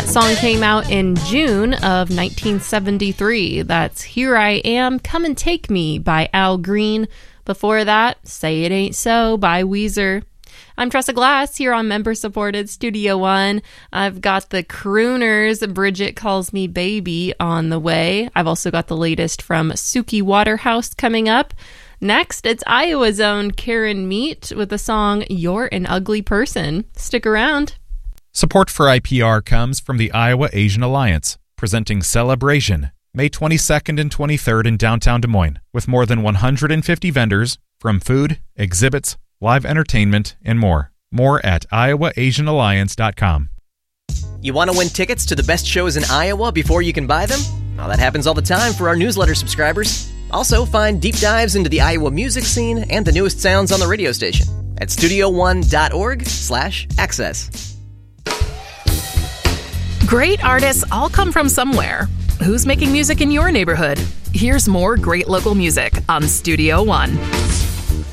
Song came out in June of 1973. That's Here I Am, Come and Take Me by Al Green. Before that, Say It Ain't So by Weezer. I'm Tressa Glass here on member-supported Studio One. I've got the crooners, Bridget Calls Me Baby, on the way. I've also got the latest from Suki Waterhouse coming up. Next, it's Iowa's own Karen Meat with the song You're an Ugly Person. Stick around. Support for IPR comes from the Iowa Asian Alliance, presenting Celebration, May 22nd and 23rd in downtown Des Moines, with more than 150 vendors from food, exhibits, live entertainment, and more. More at iowaasianalliance.com. You want to win tickets to the best shows in Iowa before you can buy them? Well, that happens all the time for our newsletter subscribers. Also, find deep dives into the Iowa music scene and the newest sounds on the radio station at studio1.org/access. Great artists all come from somewhere. Who's making music in your neighborhood? Here's more great local music on Studio One.